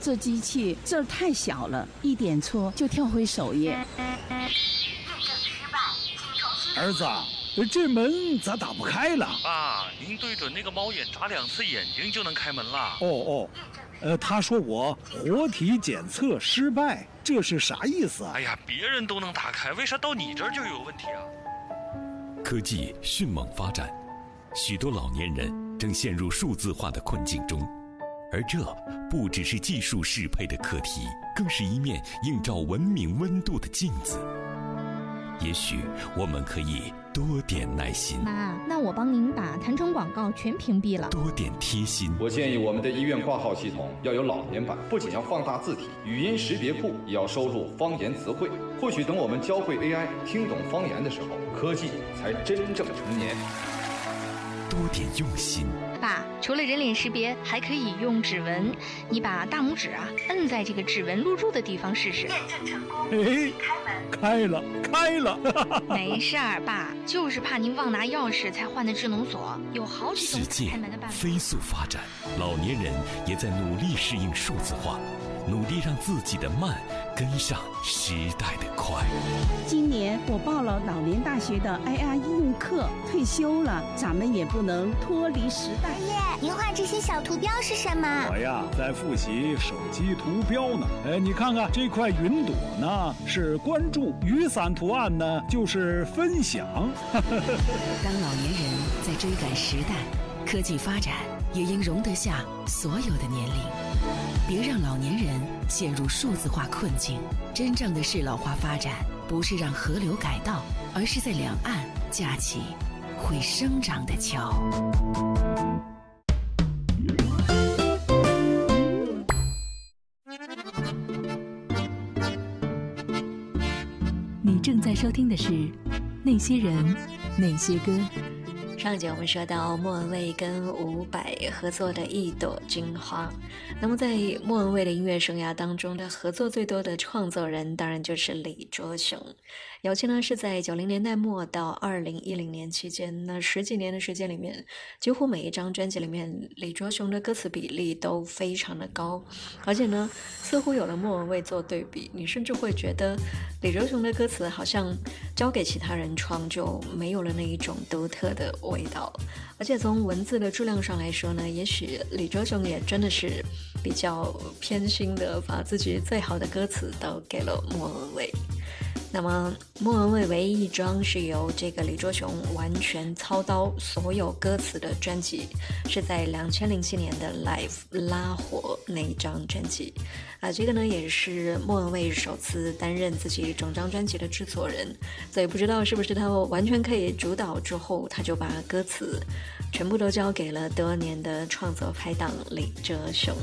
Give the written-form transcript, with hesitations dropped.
这机器这儿太小了，一点错就跳回首页。 儿子，这门咋打不开了？ 爸，您对准那个猫眼眨2次眼睛就能开门了。 他说我活体检测失败，这是啥意思啊？ 哎呀，别人都能打开，为啥到你这儿就有问题啊？ 科技迅猛发展，许多老年人正陷入数字化的困境中，而这不只是技术适配的课题，更是一面映照文明温度的镜子。也许我们可以多点耐心。 妈，那我帮您把弹窗广告全屏蔽了。 多点贴心。 我建议我们的医院挂号系统要有老年版，不仅要放大字体，语音识别库也要收录方言词汇。或许等我们教会 AI 听懂方言的时候，科技才真正成年。 多点用心。 爸，除了人脸识别，还可以用指纹。你把大拇指摁在这个指纹录入的地方试试。 验证成功。 开了。 没事儿，爸，就是怕您忘拿钥匙才换的智能锁，有好几种开门的办法。 世界飞速发展，老年人也在努力适应数字化，努力让自己的慢跟上时代的快。 今年我报了老年大学的 IR 应用课，退休了，咱们也不能脱离时代。 爷爷，您画这些小图标是什么？ 我呀，在复习手机图标呢。你看看这块云朵呢，是关注；雨伞图案呢，就是分享。 当老年人在追赶时代，科技发展也应容得下所有的年龄。别让老年人陷入数字化困境。真正的适老化发展，不是让河流改道，而是在两岸架起会生长的桥。 你正在收听的是《那些人，那些歌》。 上节我们说到莫文蔚跟伍佰合作的一朵金花，那么在莫文蔚的音乐生涯当中的合作最多的创作人当然就是李卓雄。尤其呢是在90年代末到2010年期间，那10几年的时间里面，几乎每一张专辑里面李卓雄的歌词比例都非常的高，而且呢似乎有了莫文蔚做对比，你甚至会觉得李卓雄的歌词好像交给其他人创就没有了那一种独特的味道。而且从文字的质量上来说呢，也许李卓雄也真的是比较偏心的，把自己最好的歌词都给了莫文蔚。那么莫文蔚唯一一张是由这个李卓雄完全操刀所有歌词的专辑，是在2007年的 Live 拉火那一张专辑这个呢也是莫文蔚首次担任自己整张专辑的制作人，所以不知道是不是他完全可以主导之后，他就把歌词全部都交给了多年的创作拍档李卓雄。